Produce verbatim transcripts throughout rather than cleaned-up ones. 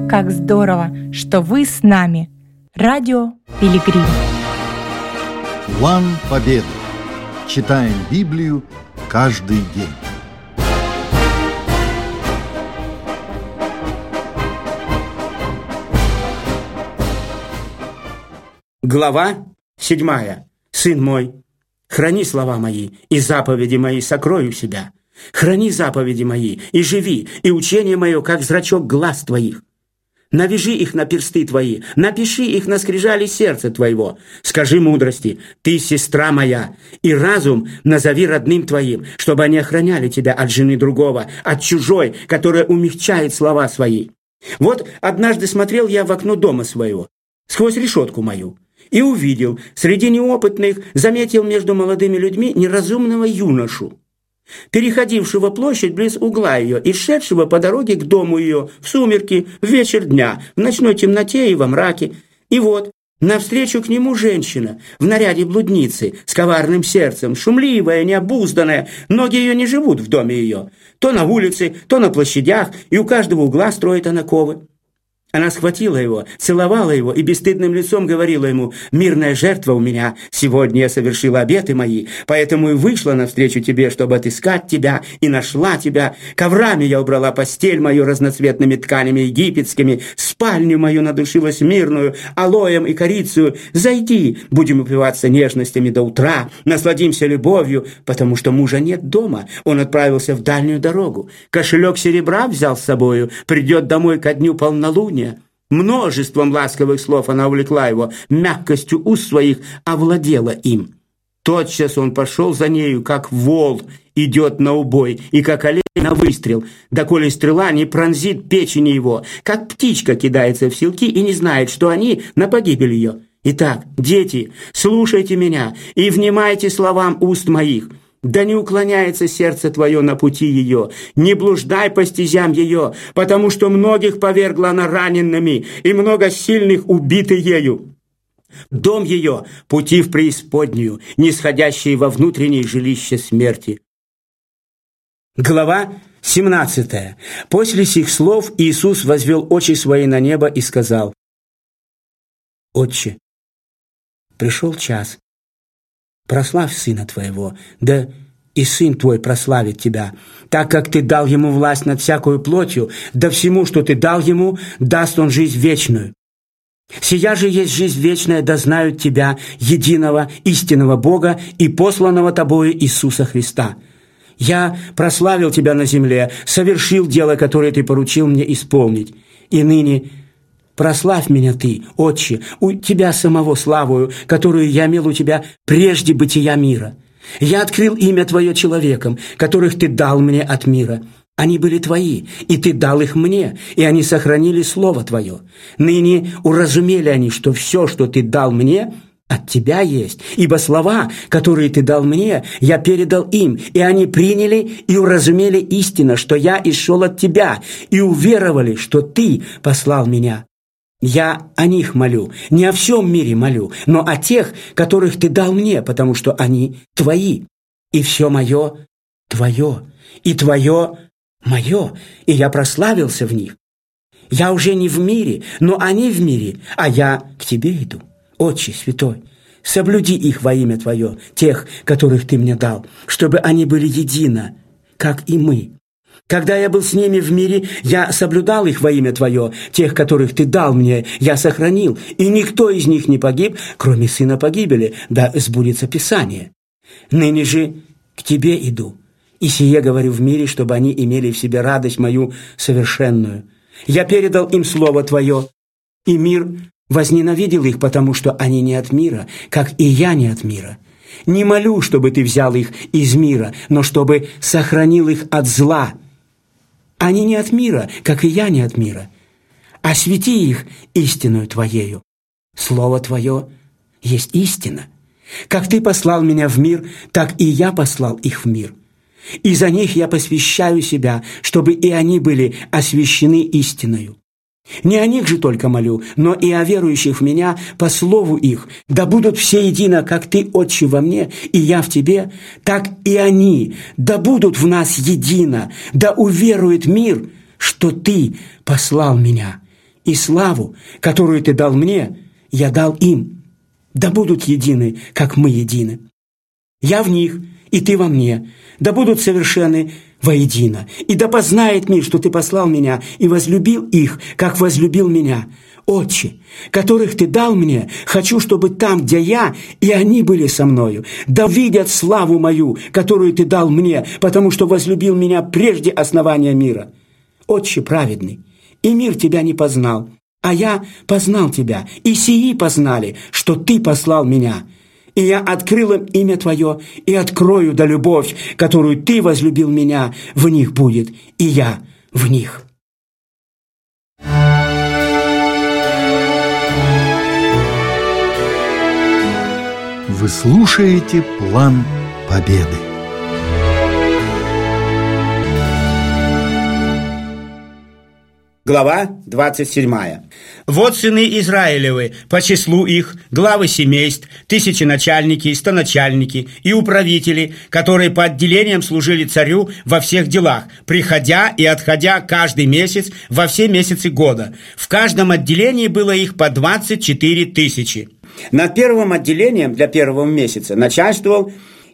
Как здорово, что вы с нами. Радио Пилигрим. План победы. Читаем Библию каждый день. Глава седьмая. Сын мой, храни слова мои, и заповеди мои сокрой у себя. Храни заповеди мои, и живи, и учение мое, как зрачок глаз твоих. Навяжи их на персты твои, напиши их на скрижали сердца твоего. Скажи мудрости, ты сестра моя, и разум назови родным твоим, чтобы они охраняли тебя от жены другого, от чужой, которая умягчает слова свои. Вот однажды смотрел я в окно дома своего, сквозь решетку мою, и увидел, среди неопытных заметил между молодыми людьми неразумного юношу, переходившего площадь близ угла ее и шедшего по дороге к дому ее в сумерки, в вечер дня, в ночной темноте и во мраке. И вот навстречу к нему женщина в наряде блудницы, с коварным сердцем, шумливая, необузданная, ноги ее не живут в доме ее, то на улице, то на площадях, и у каждого угла строит она ковы. Она схватила его, целовала его и бесстыдным лицом говорила ему: «Мирная жертва у меня, сегодня я совершила обеты мои, поэтому и вышла навстречу тебе, чтобы отыскать тебя, и нашла тебя. Коврами я убрала постель мою разноцветными тканями египетскими, спальню мою надушилась мирную, алоем и корицею. Зайди, будем упиваться нежностями до утра, насладимся любовью, потому что мужа нет дома, он отправился в дальнюю дорогу. Кошелек серебра взял с собою, придет домой ко дню полнолуния». Множеством ласковых слов она увлекла его, мягкостью уст своих овладела им. Тотчас он пошел за нею, как вол идет на убой, и как олень на выстрел, доколе стрела не пронзит печени его, как птичка кидается в селки и не знает, что они на погибель ее. Итак, дети, слушайте меня и внимайте словам уст моих. Да не уклоняется сердце твое на пути ее, не блуждай по стезям ее, потому что многих повергла она раненными, и много сильных убиты ею. Дом ее – пути в преисподнюю, нисходящие во внутреннее жилище смерти». Глава семнадцатая. После сих слов Иисус возвел очи свои на небо и сказал: «Отче, пришел час. Прославь Сына Твоего, да и Сын Твой прославит Тебя, так как Ты дал Ему власть над всякою плотью, да всему, что Ты дал Ему, даст Он жизнь вечную. Сия же есть жизнь вечная, да знают Тебя, единого истинного Бога и посланного Тобою Иисуса Христа. Я прославил Тебя на земле, совершил дело, которое Ты поручил мне исполнить, и ныне прославь меня Ты, Отче, у Тебя самого славою, которую я имел у Тебя прежде бытия мира. Я открыл имя Твое человекам, которых Ты дал мне от мира. Они были Твои, и Ты дал их мне, и они сохранили Слово Твое. Ныне уразумели они, что все, что Ты дал мне, от Тебя есть, ибо слова, которые Ты дал мне, я передал им, и они приняли и уразумели истину, что я исшел от Тебя, и уверовали, что Ты послал меня. Я о них молю, не о всем мире молю, но о тех, которых Ты дал мне, потому что они Твои. И все мое Твое, и Твое мое, и я прославился в них. Я уже не в мире, но они в мире, а я к Тебе иду. Отче Святой, соблюди их во имя Твое, тех, которых Ты мне дал, чтобы они были едино, как и мы. Когда я был с ними в мире, я соблюдал их во имя Твое, тех, которых Ты дал мне, я сохранил, и никто из них не погиб, кроме сына погибели, да сбудется Писание. Ныне же к Тебе иду, и сие говорю в мире, чтобы они имели в себе радость мою совершенную. Я передал им Слово Твое, и мир возненавидел их, потому что они не от мира, как и я не от мира. Не молю, чтобы Ты взял их из мира, но чтобы сохранил их от зла. Они не от мира, как и я не от мира. Освети их истиною Твоею. Слово Твое есть истина. Как Ты послал меня в мир, так и я послал их в мир. И за них я посвящаю себя, чтобы и они были освящены истиною. Не о них же только молю, но и о верующих в Меня по слову их, да будут все едино, как Ты, Отче, во мне, и я в Тебе, так и они, да будут в нас едино, да уверует мир, что Ты послал Меня. и славу, которую ты дал мне, я дал им. Да будут едины, как мы едины. Я в них, и ты во мне, да будут совершенны воедино. И да познает мир, что ты послал меня и возлюбил их, как возлюбил меня. Отче, которых ты дал мне, хочу, чтобы там, где я, и они были со мною. Да видят славу мою, которую ты дал мне, потому что возлюбил меня прежде основания мира. Отче праведный, и мир тебя не познал, а я познал тебя, и сии познали, что ты послал меня. И я открыл им имя Твое, и открою да любовь, которую Ты возлюбил меня, в них будет, и я в них». Вы слушаете «План Победы». Глава двадцать седьмая. «Вот сыны Израилевы, по числу их, главы семейств, тысяченачальники, стоначальники и управители, которые по отделениям служили царю во всех делах, приходя и отходя каждый месяц во все месяцы года. В каждом отделении было их по двадцать четыре тысячи. Над первым отделением для первого месяца начальствовал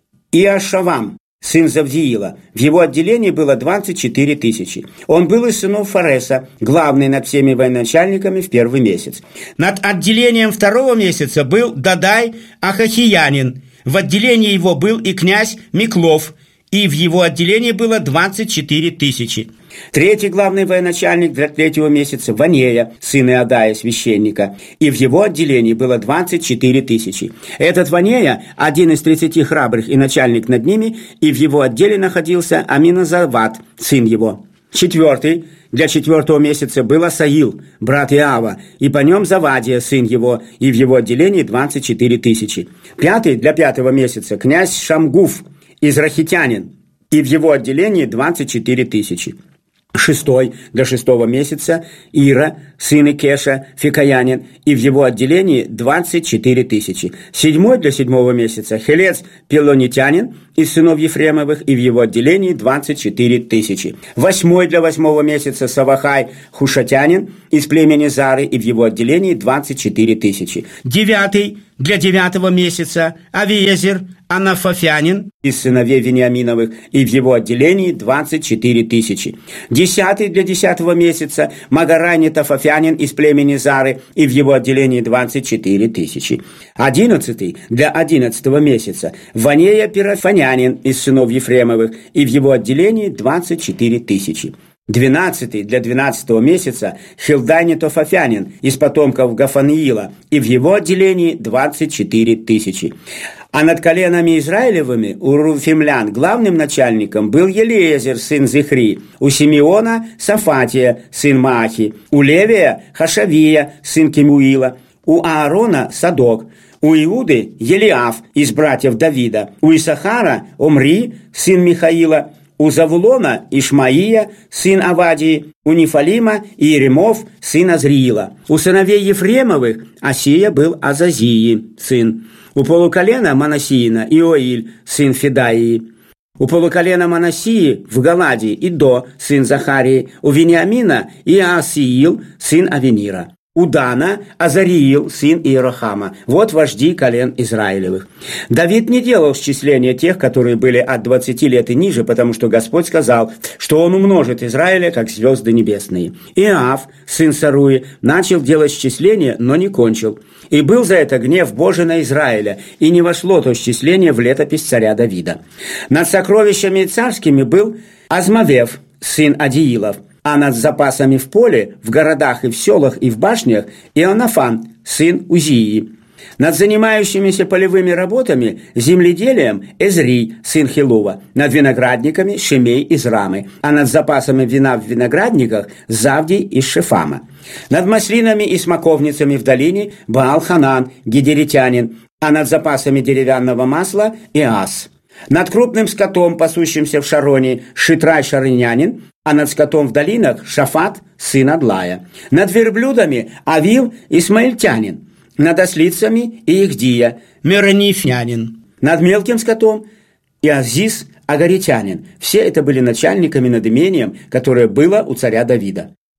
Иошавам, сын Завдиила. В его отделении было двадцать четыре тысячи. Он был из сынов Фареса, главный над всеми военачальниками в первый месяц. Над отделением второго месяца был Дадай Ахахиянин. В отделении его был и князь Миклов, и в его отделении было двадцать четыре тысячи. Третий главный военачальник для третьего месяца – Ванея, сын Иодая, священника, и в его отделении было двадцать четыре тысячи. Этот Ванея – один из тридцати храбрых и начальник над ними, и в его отделе находился Аминазават, сын его. Четвертый для четвертого месяца был Асаил, брат Иава, и по нем Завадия, сын его, и в его отделении двадцать четыре тысячи. Пятый для пятого месяца – князь Шамгуф, израхитянин, и в его отделении двадцать четыре тысячи. Шестой для шестого месяца Ира, сын Икеша, фикаянин, и в его отделении двадцать четыре тысячи. Седьмой для седьмого месяца Хелец, пелонитянин, из сынов Ефремовых, и в его отделении двадцать четыре тысячи. Восьмой для восьмого месяца Савахай, хушатянин, из племени Зары, и в его отделении двадцать четыре тысячи. Девятый для девятого месяца Авиезер, Анафафянин, из сыновей Вениаминовых, и в его отделении двадцать четыре тысячи. Десятый для десятого месяца Магарани Тафафянин, из племени Зары, и в его отделении двадцать четыре тысячи. Одиннадцатый для одиннадцатого месяца Ванея Пирафанянин, из сынов Ефремовых, и в его отделении двадцать четыре тысячи. Двенадцатый для двенадцатого месяца Хилдани Тофафянин, из потомков Гафаниила, и в его отделении двадцать четыре тысячи. А над коленами Израилевыми у руфимлян главным начальником был Елиезер, сын Зихри, у Симеона Сафатия, сын Маахи, у Левия Хашавия, сын Кемуила, у Аарона Садок, у Иуды Елиаф из братьев Давида, у Исахара Омри, сын Михаила, у Завулона Ишмаия, сын Авадии, у Нефалима Иеремов, сын Азриила. У сыновей Ефремовых Асия был Азазии, сын. У полуколена Манасиина Иоиль, сын Федаии. У полуколена Манасии в Галаде Идо, сын Захарии. У Вениамина Иасиил, сын Авенира. У Дана Азариил, сын Иерохама. Вот вожди колен Израилевых. Давид не делал счисления тех, которые были от двадцати лет и ниже, потому что Господь сказал, что Он умножит Израиля, как звезды небесные. Иав, сын Саруи, начал делать счисление, но не кончил. И был за это гнев Божий на Израиля, и не вошло то счисление в летопись царя Давида. Над сокровищами царскими был Азмавев, сын Адиилов, а над запасами в поле, в городах и в селах и в башнях Ионафан, сын Узии. Над занимающимися полевыми работами, земледелием Эзри, сын Хилува, над виноградниками Шимей из Рамы, а над запасами вина в виноградниках Завдий из Шефама. Над маслинами и смоковницами в долине Баал-Ханан, гидеритянин, а над запасами деревянного масла Иас. Над крупным скотом, пасущимся в Шароне, Шитрай шарынянин, а над скотом в долинах Шафат, сын Адлая. Над верблюдами Авил исмаильтянин, над ослицами Ихдия, Меронифянин. Над мелким скотом Иазис агаритянин. Все это были начальниками над имением, которое было у царя Давида.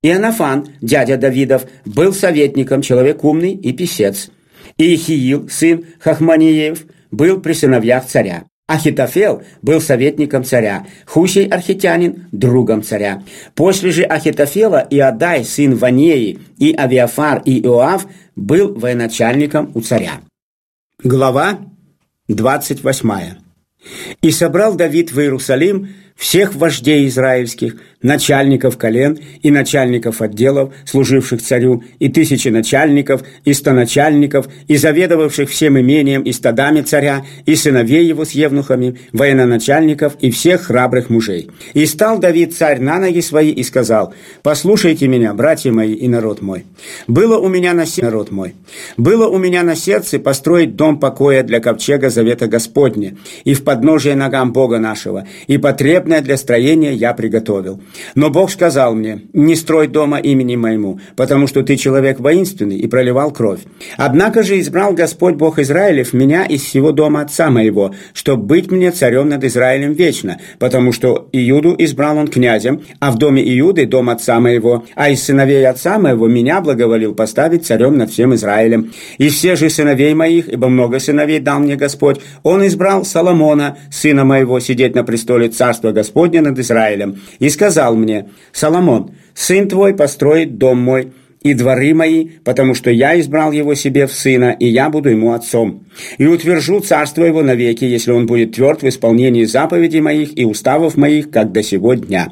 Иоаннафан, дядя Давидов, был советником, человек умный и писец. Иехиил, сын Хахманиев, был при сыновьях царя. Ахитофел был советником царя, Хусей архитянин – другом царя. После же Ахитофела Иодай, сын Ванеи, и Авиафар, и Иоав был военачальником у царя. Глава двадцать восьмая. «И собрал Давид в Иерусалим всех вождей израильских, начальников колен и начальников отделов, служивших царю, и тысячи начальников, и стоначальников, и заведовавших всем имением и стадами царя, и сыновей его с евнухами, военачальников и всех храбрых мужей. И стал Давид царь на ноги свои и сказал: послушайте меня, братья мои и народ мой. Было у меня на сердце, народ мой, было у меня на сердце построить дом покоя для ковчега завета Господня, и в подножие ногам Бога нашего, и потребное для строения я приготовил. Но Бог сказал мне: не строй дома имени моему, потому что ты человек воинственный и проливал кровь. Однако же избрал Господь Бог Израилев меня из всего дома отца моего, чтоб быть мне царем над Израилем вечно, потому что Иуду избрал он князем, а в доме Иуды дом отца моего, а из сыновей отца моего меня благоволил поставить царем над всем Израилем. И все же сыновей моих, ибо много сыновей дал мне Господь, он избрал Соломона, сына моего, сидеть на престоле царства Господня над Израилем, и сказал мне: Соломон, сын твой построит дом мой и дворы мои, потому что я избрал его себе в сына, и я буду ему отцом. И утвержу царство его навеки, если он будет тверд в исполнении заповедей моих и уставов моих, как до сего дня.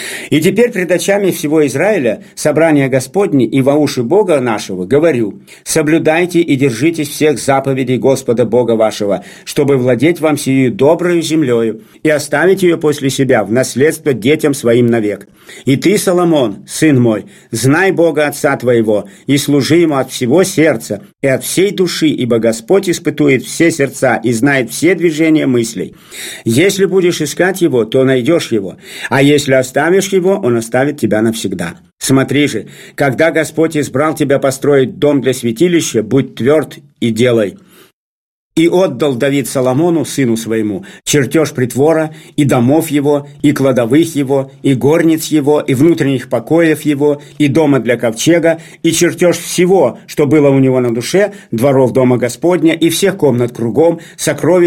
И теперь пред очами всего Израиля, собрания Господни и во уши Бога нашего, говорю: соблюдайте и держитесь всех заповедей Господа Бога вашего, чтобы владеть вам сию доброю землею и оставить ее после себя в наследство детям своим навек. И ты, Соломон, сын мой, знай Бога Отца твоего и служи ему от всего сердца и от всей души, ибо Господь испытует все сердца и знает все движения мыслей. Если будешь искать его, то найдешь его, а если оставишь его, он оставит тебя навсегда. Смотри же, когда Господь избрал тебя построить дом для святилища, будь тверд и делай. И отдал Давид Соломону, сыну своему, чертеж притвора, и домов его, и кладовых его, и горниц его, и внутренних покоев его, и дома для ковчега, и чертеж всего, что было у него на душе, дворов дома Господня, и всех комнат кругом, сокровищ